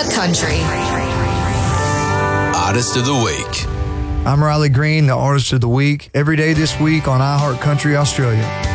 iHeart Country. Artist of the Week. I'm Riley Green, the Artist of the Week, every day this week on iHeart Country Australia.